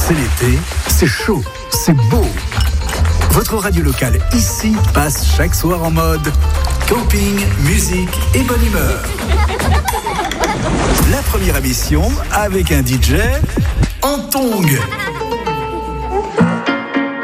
C'est l'été, c'est chaud, c'est beau. Votre radio locale ici passe chaque soir en mode camping, musique et bonne humeur. La première émission avec un DJ en tongs.